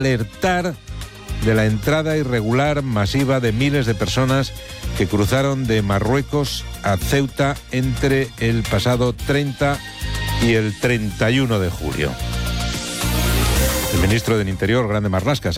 alertar de la entrada irregular masiva de miles de personas que cruzaron de Marruecos a Ceuta entre el pasado 30 y el 31 de julio. El ministro del Interior, Grande Marlaska,